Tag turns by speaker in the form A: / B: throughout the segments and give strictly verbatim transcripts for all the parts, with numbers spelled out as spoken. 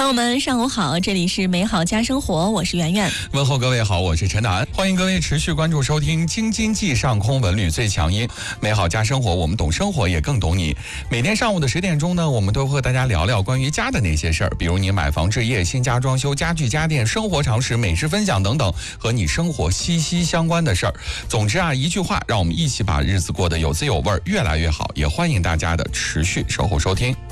A: 朋友们上午好，这里是美好家生活，我是圆圆。
B: 问候各位好，我是陈楠，欢迎各位持续关注收听京津冀上空文旅最强音美好家生活，我们懂生活也更懂你。每天上午的十点钟呢，我们都会和大家聊聊关于家的那些事儿，比如你买房置业、新家装修、家具家电、生活常识、美食分享等等和你生活息息相关的事儿。总之啊，一句话，让我们一起把日子过得有滋有味，越来越好。也欢迎大家的持续守候收听。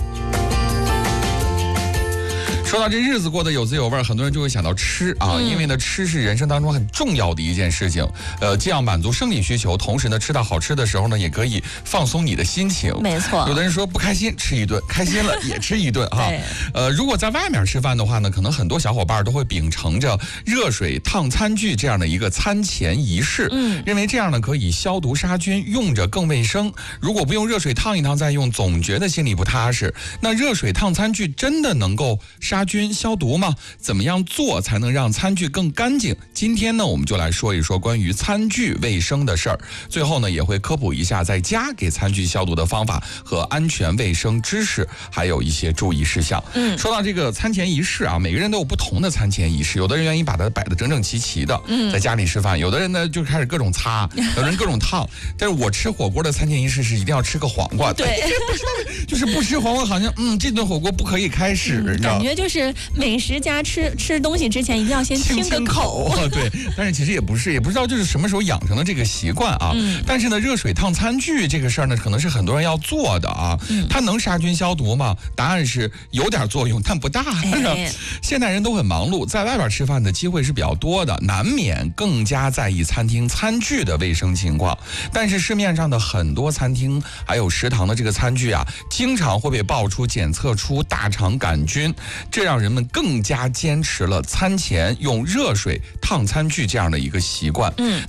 B: 说到这日子过得有滋有味，很多人就会想到吃啊，
A: 嗯、
B: 因为呢，吃是人生当中很重要的一件事情。呃，既要满足生理需求，同时呢，吃到好吃的时候呢，也可以放松你的心情。
A: 没错。
B: 有的人说不开心吃一顿，开心了也吃一顿哈。呃，如果在外面吃饭的话呢，可能很多小伙伴都会秉承着热水烫餐具这样的一个餐前仪式，
A: 嗯，
B: 认为这样呢可以消毒杀菌，用着更卫生。如果不用热水烫一烫再用，总觉得心里不踏实。那热水烫餐具真的能够杀菌消毒吗？怎么样做才能让餐具更干净？今天呢，我们就来说一说关于餐具卫生的事儿。最后呢，也会科普一下在家给餐具消毒的方法和安全卫生知识，还有一些注意事项。
A: 嗯，
B: 说到这个餐前仪式啊，每个人都有不同的餐前仪式。有的人愿意把它摆得整整齐齐的，嗯，在家里吃饭；有的人呢就开始各种擦，有的人各种烫。但是我吃火锅的餐前仪式是一定要吃个黄瓜，
A: 对，
B: 就是不吃黄瓜好像嗯这顿火锅不可以开始，
A: 嗯、感觉就是美食家吃吃东西之前一定要先清个口。
B: 清清口对，但是其实也不是，也不知道就是什么时候养成的这个习惯啊。嗯、但是呢，热水烫餐具这个事儿呢，可能是很多人要做的啊。嗯、它能杀菌消毒吗？答案是有点作用，但不大。哎、现代人都很忙碌，在外边吃饭的机会是比较多的，难免更加在意餐厅餐具的卫生情况。但是市面上的很多餐厅还有食堂的这个餐具啊，经常会被爆出检测出大肠杆菌，这让人们更加坚持了餐前用热水烫餐具这样的一个习惯。嗯，